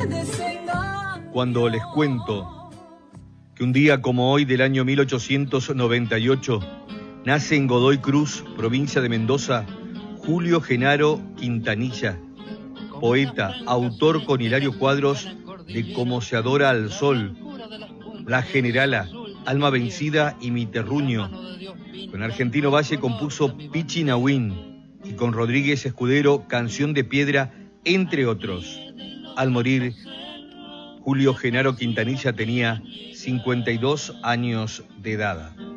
Cuando les cuento que un día como hoy del año 1898 nace en Godoy Cruz, provincia de Mendoza, Julio Genaro Quintanilla, poeta, autor con Hilario Cuadros de Como se adora al sol, La Generala, Alma vencida y Mi terruño. Con Argentino Valle compuso Pichi Nahuín y con Rodríguez Escudero Canción de Piedra, entre otros. Al morir, Julio Genaro Quintanilla tenía 52 años de edad.